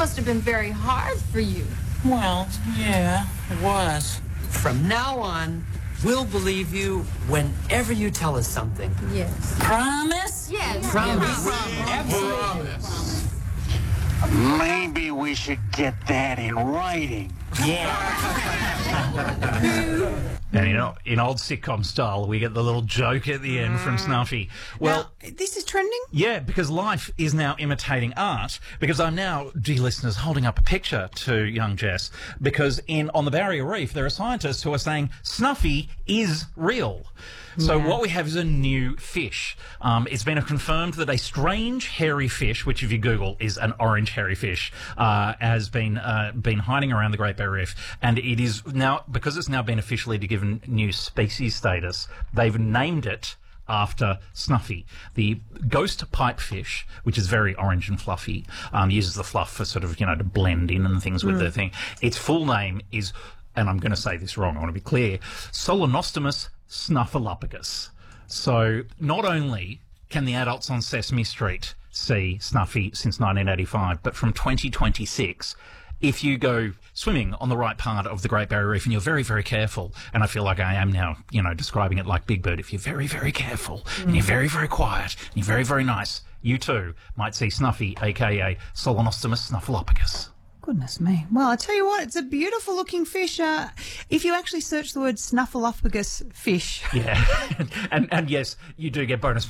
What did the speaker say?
must have been very hard for you. Well, yeah, it was. From now on, we'll believe you whenever you tell us something. Yes. Promise? Yes. Promise. Promise. Maybe we should get that in writing. And in old sitcom style, we get the little joke at the end from Snuffy. Well, Now, this is trending? yeah, because life is now imitating art. Because I'm now, dear listeners, holding up a picture to young Jess. Because on the Barrier Reef, there are scientists who are saying Snuffy is real. So what we have is a new fish. It's been confirmed that a strange hairy fish, which if you Google is an orange hairy fish, has been hiding around the Great Barrier Reef, and it is now, because it's now been officially given new species status, they've named it after Snuffy. The ghost pipefish, which is very orange and fluffy, uses the fluff for sort of, to blend in and things with the thing. Its full name is, and I'm going to say this wrong, I want to be clear, Solanostomus snuffleupagus. So not only can the adults on Sesame Street see Snuffy since 1985, but from 2026, if you go swimming on the right part of the Great Barrier Reef and you're very, very careful, and I feel like I am now, describing it like Big Bird, if you're very, very careful and you're very, very quiet and you're very, very nice, you too might see Snuffy, aka Solanostomus snuffleupagus. Goodness me. Well, I tell you what, it's a beautiful looking fish. If you actually search the word snuffleupagus fish. Yeah. and yes, you do get bonus